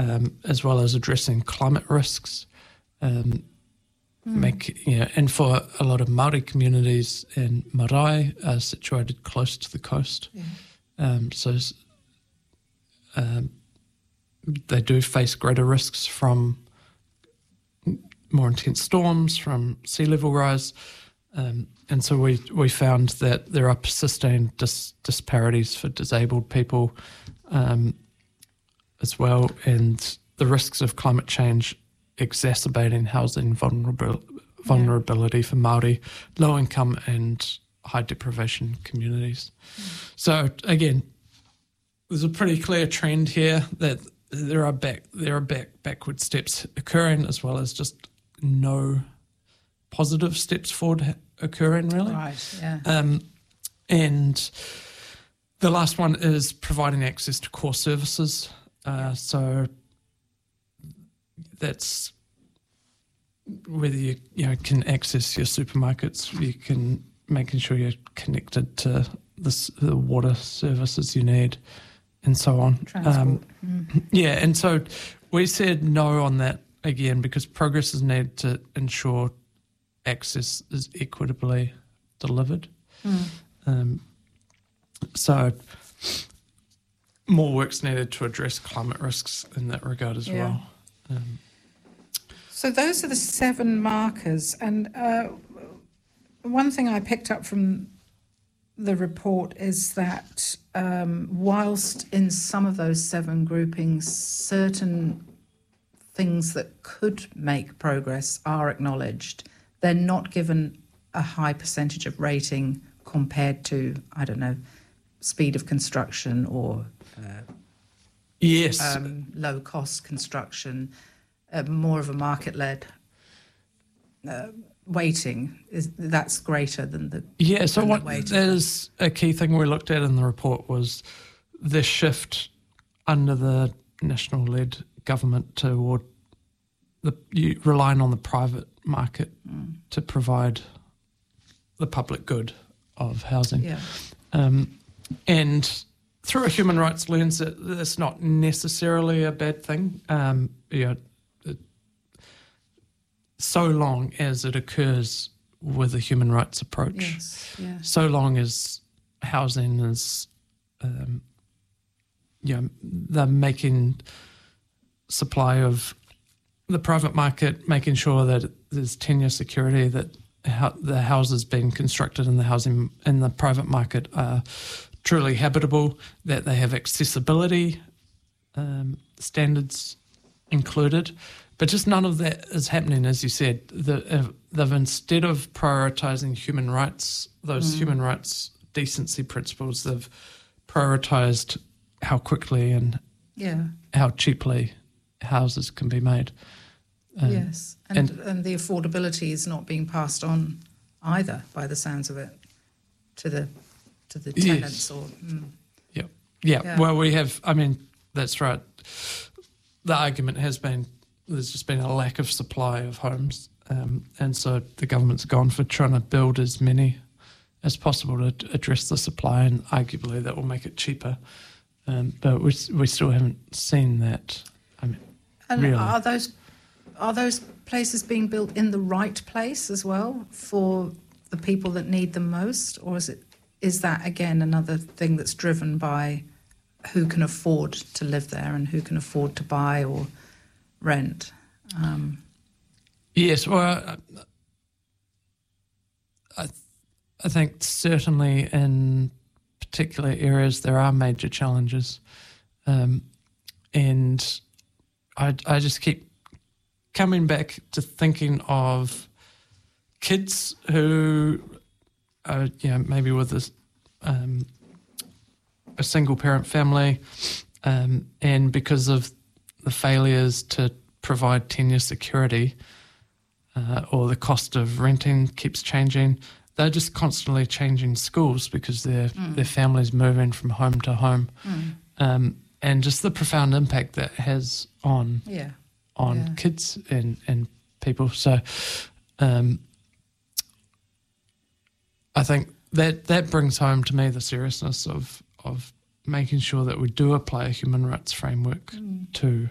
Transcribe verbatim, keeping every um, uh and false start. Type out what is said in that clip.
um, as well as addressing climate risks. Um, mm. make you know, and for a lot of Māori communities in marae are situated close to the coast, yeah. um, so um, they do face greater risks from more intense storms, from sea level rise. Um, and so we, we found that there are persisting dis- disparities for disabled people um, as well, and the risks of climate change exacerbating housing vulnerabil- vulnerability yeah. for Māori, low income and high deprivation communities. Mm. So again, there's a pretty clear trend here that there are back there are back backward steps occurring, as well as just no positive steps forward occurring, really. Right, yeah. Um, and the last one is providing access to core services. Uh, so that's whether you you know can access your supermarkets, you can making sure you're connected to the, the water services you need, and so on. Transport. Um, mm. Yeah, and so we said no on that again because progress is needed to ensure access is equitably delivered. Mm. Um, so more work's needed to address climate risks in that regard as yeah. well. Um, so those are the seven markers, and uh, one thing I picked up from the report is that um, whilst in some of those seven groupings, certain things that could make progress are acknowledged, they're not given a high percentage of rating compared to, I don't know, speed of construction or uh, yes, um, low-cost construction, uh, more of a market-led uh, weighting. Is that's greater than the yeah. So than what the that is a key thing we looked at in the report was the shift under the national-led government toward the you, relying on the private market mm. to provide the public good of housing. Yeah. Um, and through a human rights lens, that, that's not necessarily a bad thing. Um, you know, it, so long as it occurs with a human rights approach, yes, yeah. so long as housing is, um, you know, they're making supply of the private market, making sure that there's tenure security, that how the houses being constructed in the housing in the private market are truly habitable, that they have accessibility um, standards included, but just none of that is happening, as you said. The, uh, they've instead of prioritising human rights, those mm. human rights decency principles, they've prioritised how quickly and yeah. how cheaply houses can be made. Um, yes, and, and and the affordability is not being passed on either, by the sounds of it, to the to the tenants. Yes. Or mm. yeah. yeah, yeah. Well, we have. I mean, that's right. The argument has been there's just been a lack of supply of homes, um, and so the government's gone for trying to build as many as possible to address the supply, and arguably that will make it cheaper. Um, but we we still haven't seen that. I mean, and really. are those are those places being built in the right place as well for the people that need them most, or is it is that again another thing that's driven by who can afford to live there and who can afford to buy or rent? Um, yes, well, I I think certainly in particular areas there are major challenges, um, and I I just keep coming back to thinking of kids who are, you know, maybe with a, um, a single parent family, um, and because of the failures to provide tenure security, uh, or the cost of renting keeps changing, they're just constantly changing schools because their mm. their family's moving from home to home, mm. um, and just the profound impact that has on yeah. on yeah. kids and, and people. So um, I think that that brings home to me the seriousness of of making sure that we do apply a human rights framework mm. to